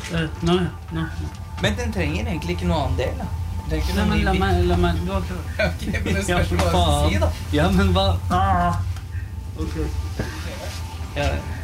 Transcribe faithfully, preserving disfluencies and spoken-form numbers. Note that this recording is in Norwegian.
Uh, nå, ja. Nå. Men den trenger egentlig ikke noe annen del, da. Det er ikke Nei, noe men la ny meg, la meg, du har klart. Ok, men det Ja, spørs hva for du si, da. faen. Ja, men hva? Ah. Ok. Ja,